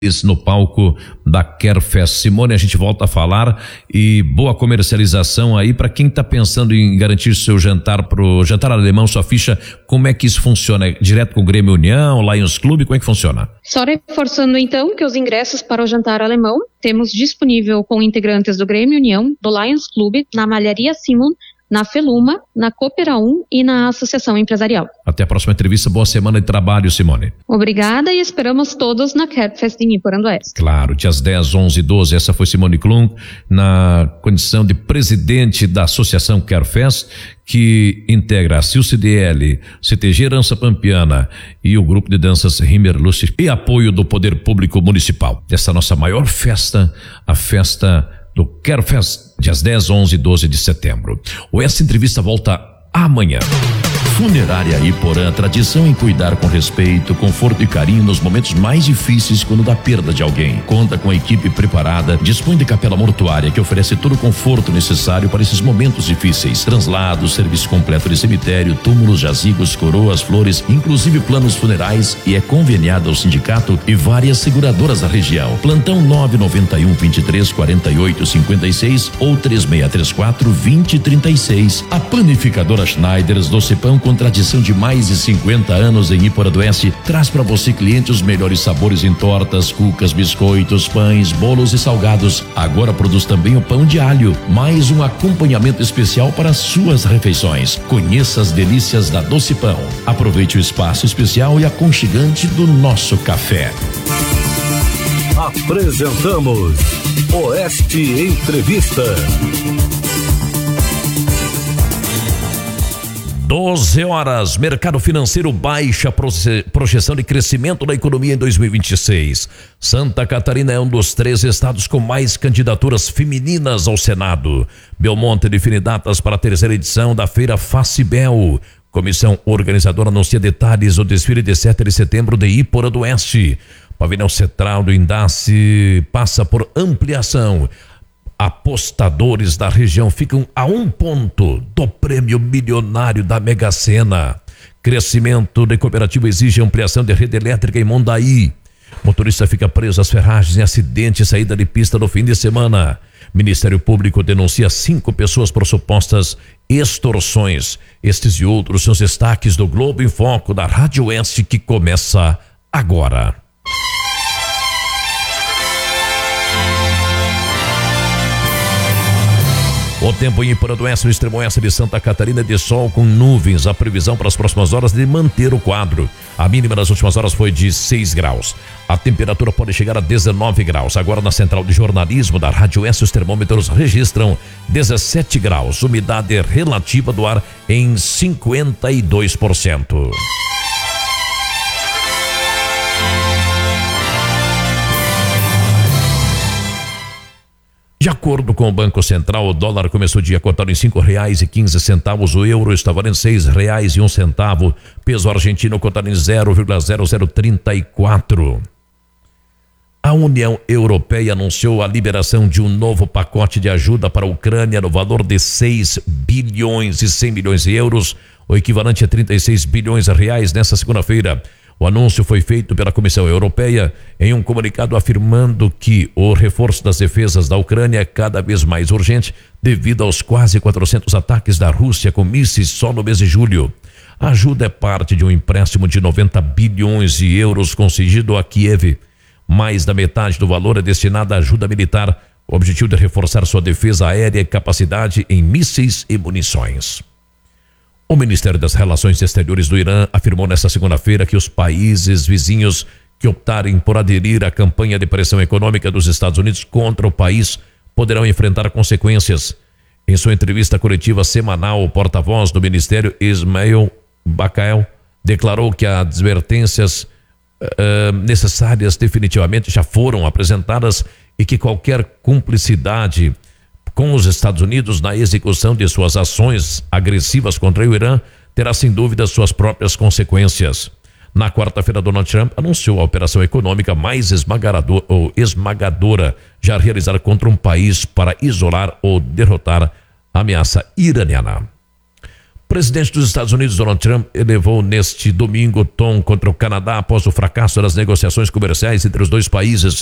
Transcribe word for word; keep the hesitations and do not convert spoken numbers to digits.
no palco da Querfest. Simone, a gente volta a falar e boa comercialização aí para quem está pensando em garantir seu jantar pro jantar alemão, sua ficha. Como é que isso funciona? É direto com o Grêmio União, Lions Clube, como é que funciona? Só reforçando então que os ingressos para o jantar alemão temos disponível com integrantes do Grêmio União, do Lions Clube, na Malharia Simon, na Feluma, na Coopera um e na Associação Empresarial. Até a próxima entrevista, boa semana de trabalho, Simone. Obrigada e esperamos todos na Querfest em Iporã do Oeste. Claro, dias dez, onze e doze, essa foi Simone Klum, na condição de presidente da Associação Querfest, que integra a C I L C D L, C T G Herança Pampiana e o grupo de danças Rimmer Lúcia e apoio do Poder Público Municipal. Essa nossa maior festa, a festa do Querfest, dias dez, onze e doze de setembro. O Essa Entrevista volta amanhã. Funerária Iporã, tradição em cuidar com respeito, conforto e carinho nos momentos mais difíceis quando da perda de alguém. Conta com a equipe preparada, dispõe de capela mortuária que oferece todo o conforto necessário para esses momentos difíceis. Translados, serviço completo de cemitério, túmulos, jazigos, coroas, flores, inclusive planos funerais, e é conveniada ao sindicato e várias seguradoras da região. Plantão nove nove um, vinte e três, quarenta e oito, cinquenta e seis ou três seis três quatro, vinte, trinta e seis. A panificadora Schneiders Doce Pão, com tradição de mais de cinquenta anos em Iporã do Oeste, traz para você, cliente, os melhores sabores em tortas, cucas, biscoitos, pães, bolos e salgados. Agora produz também o pão de alho, mais um acompanhamento especial para suas refeições. Conheça as delícias da Doce Pão. Aproveite o espaço especial e aconchegante do nosso café. Apresentamos Oeste Entrevista. doze horas, mercado financeiro baixa projeção de crescimento da economia em dois mil e vinte e seis. Santa Catarina é um dos três estados com mais candidaturas femininas ao Senado. Belmonte define datas para a terceira edição da Feira Facibel. Comissão organizadora anuncia detalhes do desfile de sete de setembro de Iporã do Oeste. Pavilhão Central do Indace passa por ampliação. Apostadores da região ficam a um ponto do prêmio milionário da Mega Sena. Crescimento de cooperativa exige ampliação de rede elétrica em Mondaí. Motorista fica preso às ferragens em acidente e saída de pista no fim de semana. Ministério Público denuncia cinco pessoas por supostas extorsões. Estes e outros são os destaques do Globo em Foco da Rádio Oeste, que começa agora. O tempo em Iporã do Oeste, no extremo oeste de Santa Catarina, de sol com nuvens. A previsão para as próximas horas de manter o quadro. A mínima das últimas horas foi de seis graus. A temperatura pode chegar a dezenove graus. Agora na central de jornalismo da Rádio Oeste, os termômetros registram dezessete graus. Umidade relativa do ar em cinquenta e dois por cento. De acordo com o Banco Central, o dólar começou o dia cotado em cinco reais e quinze centavos, o euro está valendo seis reais e um centavo, peso argentino cotado em zero vírgula zero zero trinta e quatro. A União Europeia anunciou a liberação de um novo pacote de ajuda para a Ucrânia no valor de seis bilhões e cem milhões de euros, o equivalente a trinta e seis bilhões de reais nesta segunda-feira. O anúncio foi feito pela Comissão Europeia em um comunicado afirmando que o reforço das defesas da Ucrânia é cada vez mais urgente devido aos quase quatrocentos ataques da Rússia com mísseis só no mês de julho. A ajuda é parte de um empréstimo de noventa bilhões de euros concedido a Kiev. Mais da metade do valor é destinada à ajuda militar, o objetivo de reforçar sua defesa aérea e capacidade em mísseis e munições. O Ministério das Relações Exteriores do Irã afirmou nesta segunda-feira que os países vizinhos que optarem por aderir à campanha de pressão econômica dos Estados Unidos contra o país poderão enfrentar consequências. Em sua entrevista coletiva semanal, o porta-voz do Ministério, Ismael Bacael, declarou que as advertências uh, necessárias definitivamente já foram apresentadas e que qualquer cumplicidade com os Estados Unidos na execução de suas ações agressivas contra o Irã terá sem dúvida suas próprias consequências. Na quarta-feira, Donald Trump anunciou a operação econômica mais esmagador, ou esmagadora já realizada contra um país para isolar ou derrotar a ameaça iraniana. presidente dos Estados Unidos, Donald Trump, elevou neste domingo o tom contra o Canadá após o fracasso das negociações comerciais entre os dois países